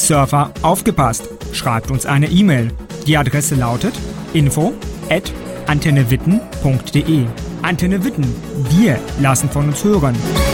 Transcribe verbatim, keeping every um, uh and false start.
Surfer aufgepasst! Schreibt uns eine E-Mail. Die Adresse lautet info at antennewitten punkt de. Antenne Witten, wir lassen von uns hören.